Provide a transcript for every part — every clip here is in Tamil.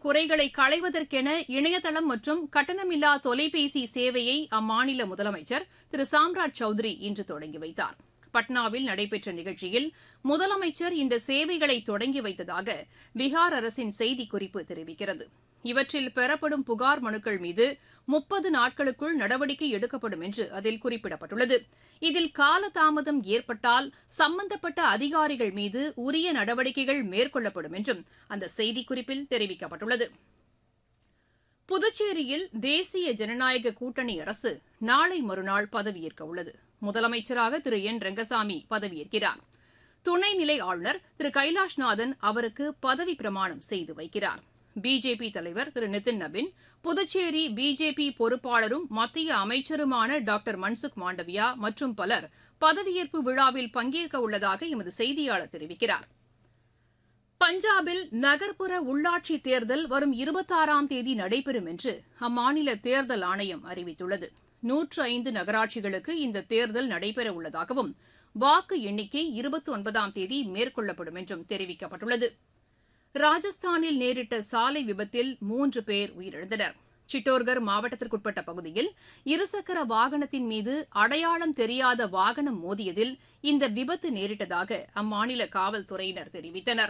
குறைகளை களைவதற்கென இணையதளம் மற்றும் கட்டணமில்லா தொலைபேசி சேவையை அம்மாநில முதலமைச்சர் திரு சாம்ராஜ் சௌத்ரி இன்று தொடங்கி வைத்தார். பட்னாவில் நடைபெற்ற நிகழ்ச்சியில் முதலமைச்சர் இந்த சேவைகளை தொடங்கி வைத்ததாக பீகார் அரசின் செய்திக்குறிப்பு தெரிவிக்கிறது. இவற்றில் பெறப்படும் புகார் மனுக்கள் மீது 30 நாட்களுக்குள் நடவடிக்கை எடுக்கப்படும் என்று அதில் குறிப்பிடப்பட்டுள்ளது. இதில் காலதாமதம் ஏற்பட்டால் சம்பந்தப்பட்ட அதிகாரிகள் மீது உரிய நடவடிக்கைகள் மேற்கொள்ளப்படும் என்றும் அந்த செய்திக்குறிப்பில் தெரிவிக்கப்பட்டுள்ளது. புதுச்சேரியில் தேசிய ஜனநாயக கூட்டணி அரசு நாளை மறுநாள் பதவியேற்க உள்ளது. முதலமைச்சராக திரு என் ரங்கசாமி பதவியேற்கிறார். துணைநிலை ஆளுநர் திரு கைலாஷ்நாதன் அவருக்கு பதவி பிரமாணம் செய்து வைக்கிறார். பிஜேபி தலைவர் திரு நிதின் நபின், புதுச்சேரி பிஜேபி பொறுப்பாளரும் மத்திய அமைச்சருமான டாக்டர் மன்சுக் மாண்டவியா மற்றும் பலர் பதவியேற்பு விழாவில் பங்கேற்க உள்ளதாக எமது செய்தியாளர் தெரிவிக்கிறார். பஞ்சாபில் நகர்ப்புற உள்ளாட்சித் தேர்தல் வரும் 26ஆம் தேதி நடைபெறும் என்று அம்மாநில தேர்தல் ஆணையம் அறிவித்துள்ளது. 105 நகராட்சிகளுக்கு இந்த தேர்தல் நடைபெறவுள்ளதாகவும் வாக்கு எண்ணிக்கை 29ஆம் தேதி மேற்கொள்ளப்படும் என்றும் தெரிவிக்கப்பட்டுள்ளது. ராஜஸ்தானில் நேரிட்ட சாலை விபத்தில் 3 பேர் உயிரிழந்தனர். சிட்டோர்கர் மாவட்டத்திற்குட்பட்ட பகுதியில் இருசக்கர வாகனத்தின் மீது அடையாளம் தெரியாத வாகனம் மோதியதில் இந்த விபத்து நேரிட்டதாக அம்மாநில காவல்துறையினர் தெரிவித்தனர்.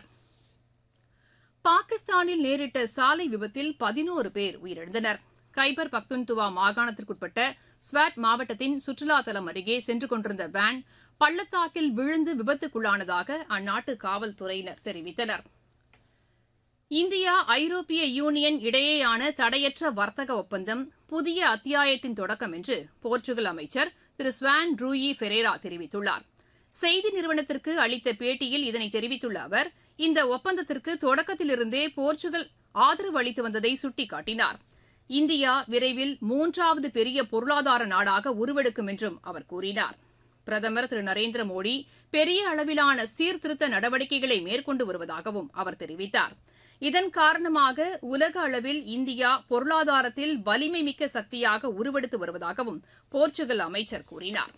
பாகிஸ்தானில் நேரிட்ட சாலை விபத்தில் 11 பேர் உயிரிழந்தனர். கைபர் பக்துன்துவா மாகாணத்திற்குட்பட்ட ஸ்வாட் மாவட்டத்தின் சுற்றுலா தலம் அருகே சென்று கொண்டிருந்த வேன் பள்ளத்தாக்கில் விழுந்து விபத்துக்குள்ளானதாக அந்நாட்டு காவல்துறையினர் தெரிவித்தனர். இந்தியா ஐரோப்பிய யூனியன் இடையேயான தடையற்ற வர்த்தக ஒப்பந்தம் புதிய அத்தியாயத்தின் தொடக்கம் என்று போர்ச்சுகல் அமைச்சர் திரு ஸ்வான் ரூயி ஃபெரேரா தெரிவித்துள்ளார். செய்தி நிறுவனத்திற்கு அளித்த பேட்டியில் இதனை தெரிவித்துள்ள அவர், இந்த ஒப்பந்தத்திற்கு தொடக்கத்திலிருந்தே போர்ச்சுகல் ஆதரவு அளித்து வந்ததை சுட்டிக்காட்டினார். இந்தியா விரைவில் 3வது பெரிய பொருளாதார நாடாக உருவெடுக்கும் என்றும் அவர் கூறினார். பிரதமர் திரு நரேந்திர மோடி பெரிய அளவிலான சீர்திருத்த நடவடிக்கைகளை மேற்கொண்டு வருவதாகவும் அவர் தெரிவித்தார். இதன் காரணமாக உலக அளவில் இந்தியா பொருளாதாரத்தில் வலிமை மிக்க சக்தியாக உருவெடுத்து வருவதாகவும் போர்ச்சுகல் அமைச்சர் கூறினார்.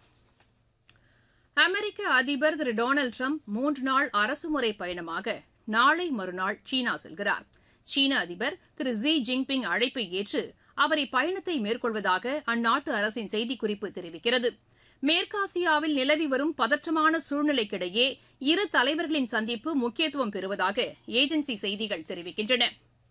அமெரிக்க அதிபர் திரு டொனால்டு டிரம்ப் 3 நாள் அரசுமுறை பயணமாக நாளை மறுநாள் சீனா செல்கிறார். சீன அதிபர் திரு ஜி ஜின்பிங் அழைப்பை ஏற்று அவர் இப்பயணத்தை மேற்கொள்வதாக அந்நாட்டு அரசின் செய்திக்குறிப்பு தெரிவிக்கிறது. மேற்காசியாவில் நிலவி வரும் பதற்றமான சூழ்நிலைக்கிடையே இரு தலைவர்களின் சந்திப்பு முக்கியத்துவம் பெறுவதாக ஏஜென்சி செய்திகள் தெரிவிக்கின்றன.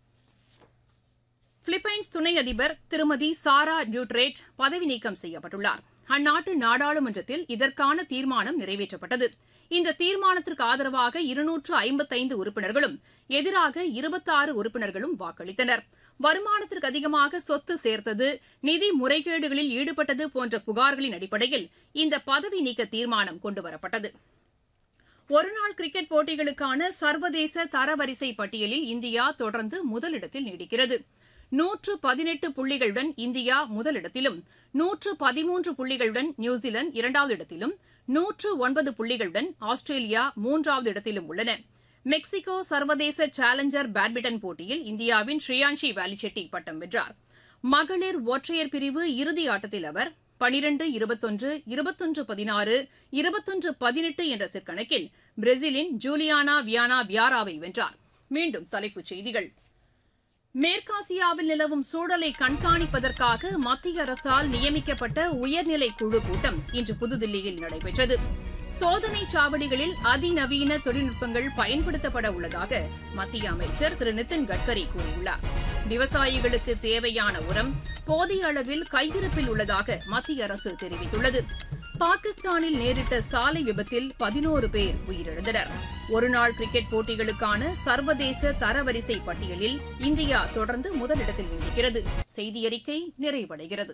பிலிப்பைன்ஸ் துணை அதிபர் திருமதி சாரா டியூட்ரேட் பதவி நீக்கம் செய்யப்பட்டுள்ளார். அந்நாட்டு நாடாளுமன்றத்தில் இதற்கான தீர்மானம் நிறைவேற்றப்பட்டது. இந்த தீர்மானத்திற்கு ஆதரவாக 255 உறுப்பினர்களும் எதிராக 26 உறுப்பினர்களும் வாக்களித்தனர். வருமானத்திற்கு அதிகமாக சொத்து சேர்த்தது, நிதி முறைகேடுகளில் ஈடுபட்டது போன்ற புகார்களின் அடிப்படையில் இந்த பதவி நீக்க தீர்மானம் கொண்டுவரப்பட்டது. ஒருநாள் கிரிக்கெட் போட்டிகளுக்கான சர்வதேச தரவரிசை பட்டியலில் இந்தியா தொடர்ந்து முதலிடத்தில் நீடிக்கிறது. 118 புள்ளிகளுடன் இந்தியா முதலிடத்திலும், 113 புள்ளிகளுடன் நியூசிலாந்து 2வது இடத்திலும், 109 புள்ளிகளுடன் ஆஸ்திரேலியா 3வது இடத்திலும் உள்ளன. மெக்சிகோ சர்வதேச சேலஞ்சர் பேட்மிண்டன் போட்டியில் இந்தியாவின் ஸ்ரீயான்ஷி வாலிச்செட்டி பட்டம் வென்றார். மகளிர் ஒற்றையர் பிரிவு இறுதி ஆட்டத்தில் அவர் 12-21, 21-16, 21-18 என்ற செட் கணக்கில் பிரேசிலின் ஜூலியானா வியானா வியாராவை வென்றார். மீண்டும் தலைப்புச் செய்திகள். மேற்காசியாவில் நிலவும் சூழலை கண்காணிப்பதற்காக மத்திய அரசால் நியமிக்கப்பட்ட உயர்நிலை குழு கூட்டம் இன்று புதுதில்லியில் நடைபெற்றது. சோதனை சாவடிகளில் அதிநவீன தொழில்நுட்பங்கள் பயன்படுத்தப்பட உள்ளதாக மத்திய அமைச்சர் திரு நிதின் கட்கரி கூறியுள்ளார். விவசாயிகளுக்கு தேவையான உரம் போதிய அளவில் கையிருப்பில் உள்ளதாக மத்திய அரசு தெரிவித்துள்ளது. பாகிஸ்தானில் நேரிட்ட சாலை விபத்தில் 11 பேர் உயிரிழந்தனர். ஒருநாள் கிரிக்கெட் போட்டிகளுக்கான சர்வதேச தரவரிசை பட்டியலில் இந்தியா தொடர்ந்து முதலிடத்தில் நீடிக்கிறது. செய்தியறிக்கை நிறைவடைகிறது.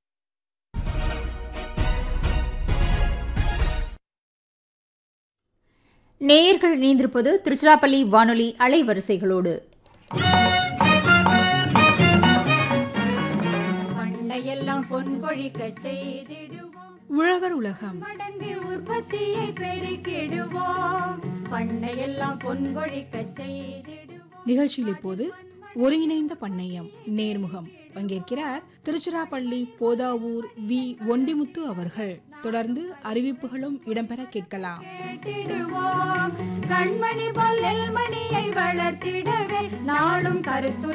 நேயர்கள் இணைந்திருப்பது திருச்சிராப்பள்ளி வானொலி அலைவரிசைகளோடு. உழவர் உலகம் உற்பத்தியை பெருக்கிடுவோம், பண்ணையெல்லாம் பொன்கொழிக்க செய்திடுவோம். நிகழ்ச்சியில் இப்போது ஒருங்கிணைந்த பண்ணையம் நேர்முகம் பங்கேற்கிறார் திருச்சிராப்பள்ளி போதாவூர் வி ஒண்டிமுத்து அவர்கள். தொடர்ந்து அறிவிப்புகளும் இடம்பெற கேட்கலாம். கண்மணி போல் நெல்மணியை வளர்த்திடவே நாளும் கருத்து